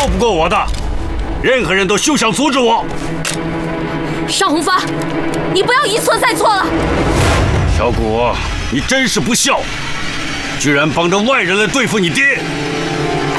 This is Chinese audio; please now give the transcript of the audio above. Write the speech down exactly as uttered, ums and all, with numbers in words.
斗不过我的，任何人都休想阻止我。 尚红发，你不要一错再错了。 小谷，你真是不孝，居然帮着外人来对付你爹！